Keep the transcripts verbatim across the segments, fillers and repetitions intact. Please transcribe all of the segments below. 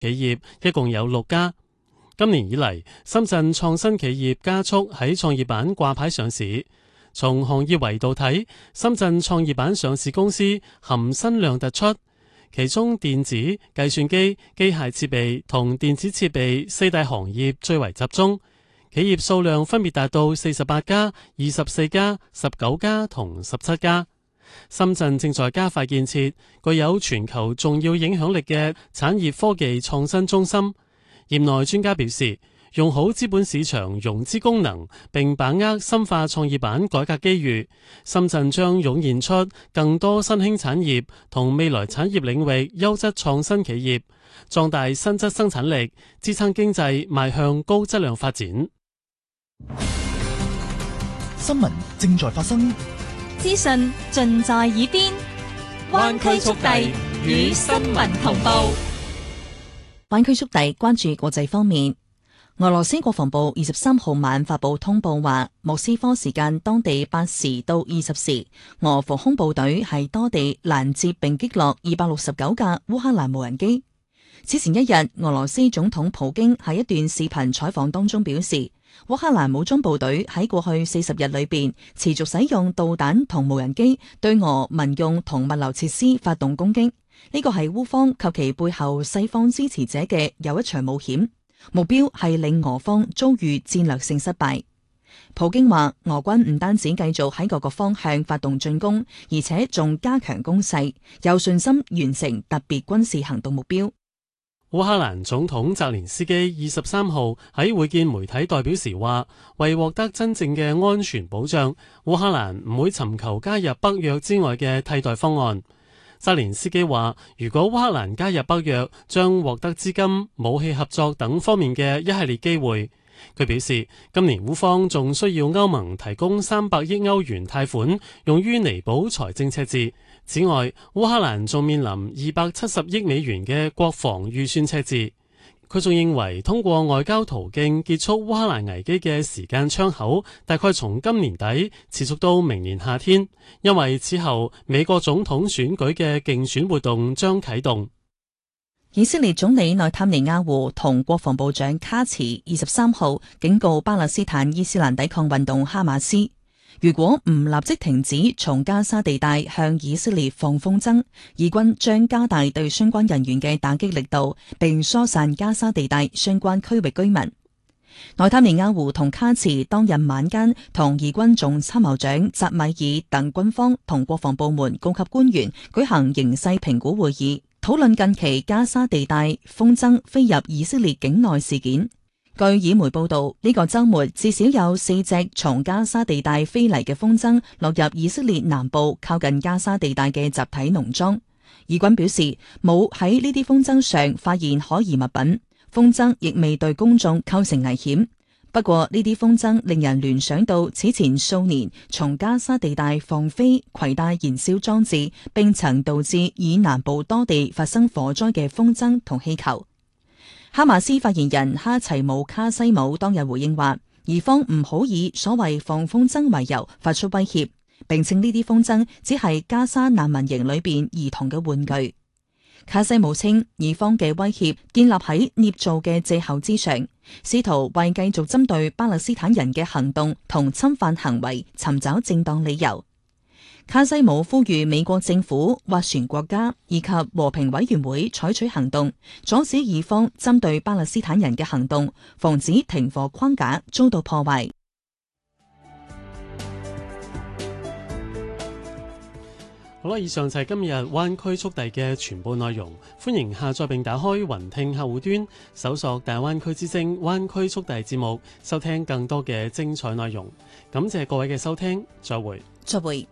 企業一共有六家。今年以嚟，深圳創新企業加速喺創業板掛牌上市。從行業維度睇，深圳創業板上市公司含新量突出，其中電子、計算機、機械設備同電子設備四大行業最為集中，企業數量分別達到四十八家、二十四家、十九家同十七家。深圳正在加快建設具有全球重要影響力嘅產業科技創新中心。業內專家表示，用好資本市場融資功能，並把握深化創業板改革機遇，深圳將湧現出更多新興產業同未來產業領域優質創新企業，壯大新質生產力，支撐經濟邁向高質量發展。 新聞正在發生， 資訊盡在耳邊，灣區速遞與新聞同步。 灣區速遞關注國際方面，俄羅斯國防部二十三號晚發布通報話，莫斯科時間當地八時到二十時，俄防空部隊喺多地攔截並擊落二百六十九架烏克蘭無人機。此前一日，俄羅斯總統普京喺一段視頻採訪當中表示，烏克蘭武裝部隊喺過去四十日裏邊持續使用導彈同無人機對俄民用同物流設施發動攻擊。呢個係烏方及其背後西方支持者嘅又一場冒險，目標係令俄方遭遇戰略性失敗。普京話，俄軍唔單止繼續喺各個方向發動進攻，而且仲加強攻勢，有信心完成特別軍事行動目標。 烏克蘭總統澤連斯基二十三號喺會見媒體代表時話，為獲得真正嘅安全保障，烏克蘭唔會尋求加入北約之外嘅替代方案。澤連斯基話，如果烏克蘭加入北約，將獲得資金、武器合作等方面嘅一系列機會。佢表示，今年烏方仲需要歐盟提供三百億歐元貸款，用於彌補財政赤字。此外，烏克蘭仲面臨二百七十億美元嘅國防預算赤字。佢仲認為，通過外交途徑結束烏克蘭危機嘅時間窗口，大概從今年底持續到明年夏天，因為此後美國總統選舉嘅競選活動將啟動。 以色列總理內塔尼亞胡同國防部長卡茨二十三號警告巴勒斯坦伊斯蘭抵抗運動哈馬斯，如果唔立即停止從加沙地帶向以色列放風箏，以軍將加大對相關人員嘅打擊力度，並疏散加沙地帶相關區域居民。內塔尼亞胡同卡茨當日晚間同以軍總參謀長扎米爾等軍方同國防部門高級官員舉行形勢評估會議，討論近期加沙地帶風箏飛入以色列境內事件。據以媒報道，呢、這個周末至少有四隻從加沙地帶飛嚟嘅風箏落入以色列南部靠近加沙地帶嘅集體農莊。以軍表示冇喺呢啲風箏上發現可疑物品，風箏亦未對公眾構成危險。不過呢啲風箏令人聯想到此前數年從加沙地帶放飛攜帶燃燒裝置，並曾導致以南部多地發生火災嘅風箏同氣球。哈馬斯發言人哈齊姆卡西姆當日回應話，以方唔好以所謂放風箏為由發出威脅，並稱呢啲風箏只係加沙難民營裏邊兒童嘅玩具。卡西姆稱，以方嘅威脅建立喺捏造嘅藉口之上，試圖為繼續針對巴勒斯坦人嘅行動同侵犯行為尋找正當理由。卡西姆呼籲美國政府、斡旋國家以及和平委員會採取行動，阻止以方針對巴勒斯坦人嘅行動，防止停火框架遭到破壞。 好啦，以上就係今日灣區速遞嘅全部內容。歡迎下載並打開雲聽客戶端，搜索大灣區之聲灣區速遞節目，收聽更多嘅精彩內容。感謝各位嘅收聽，再會。 再會。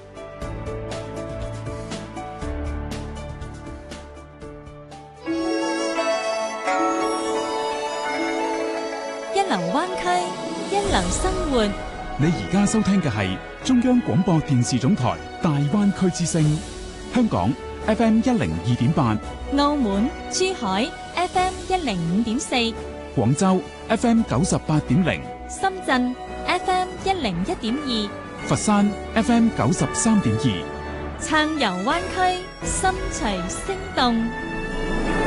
一流灣區，一流生活。 你而家收聽嘅係中央廣播電視總台大灣區之聲，香港 F M 一零二點八， 澳門、珠海 F M 一零五點四， 廣州 F M 九十八點零， 深圳 F M 一零一點二， 佛山 F M 九十三點二， 暢遊灣區，心隨聲動。